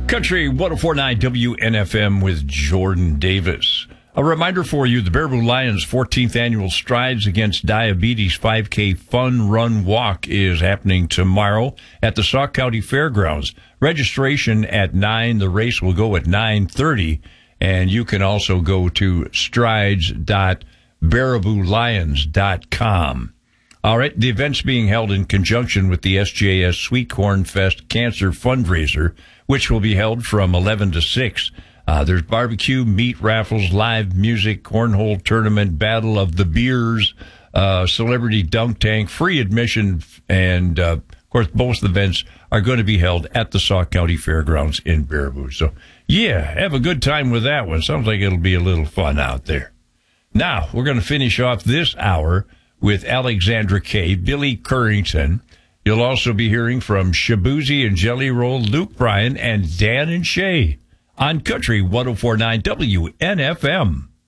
Country 104.9 WNFM with Jordan Davis. A reminder for you, the Baraboo Lions 14th Annual Strides Against Diabetes 5K Fun Run Walk is happening tomorrow at the Sauk County Fairgrounds. Registration at 9. The race will go at 9:30. And you can also go to strides.baraboolions.com. All right, the event's being held in conjunction with the SJS Sweet Corn Fest Cancer Fundraiser, which will be held from 11 to 6. There's barbecue, meat raffles, live music, cornhole tournament, battle of the beers, celebrity dunk tank, free admission, and, of course, both events are going to be held at the Sauk County Fairgrounds in Baraboo. So, yeah, have a good time with that one. Sounds like it'll be a little fun out there. Now, we're going to finish off this hour with Alexandra Kay, Billy Currington. You'll also be hearing from Shabuzi and Jelly Roll, Luke Bryan, and Dan and Shay on Country 104.9 WNFM.